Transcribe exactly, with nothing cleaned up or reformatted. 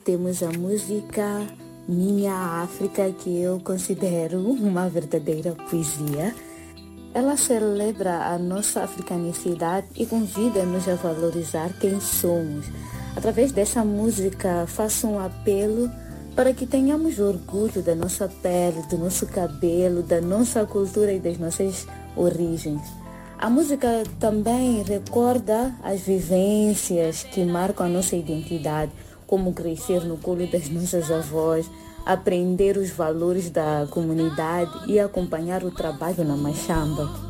temos a música Minha África, que eu considero uma verdadeira poesia. Ela celebra a nossa africanicidade e convida-nos a valorizar quem somos. Através dessa música, faço um apelo para que tenhamos orgulho da nossa pele, do nosso cabelo, da nossa cultura e das nossas origens. A música também recorda as vivências que marcam a nossa identidade, como crescer no colo das nossas avós, aprender os valores da comunidade e acompanhar o trabalho na machamba.